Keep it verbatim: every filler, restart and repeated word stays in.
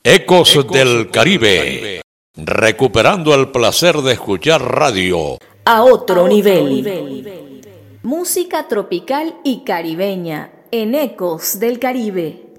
Ecos, Ecos del Caribe. Caribe, recuperando el placer de escuchar radio a otro, a nivel. otro nivel. Música tropical y caribeña en Ecos del Caribe.